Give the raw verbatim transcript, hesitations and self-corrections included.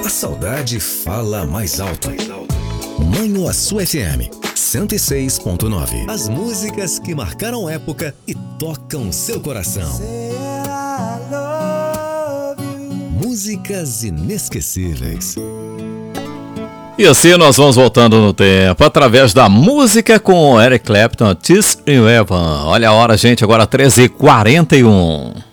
A saudade fala mais alto. Manhuaçu F M cento e seis ponto nove. As músicas que marcaram época e tocam seu coração. Músicas inesquecíveis. E assim nós vamos voltando no tempo, através da música com Eric Clapton, This in Heaven. Olha a hora, gente, agora treze e quarenta e um.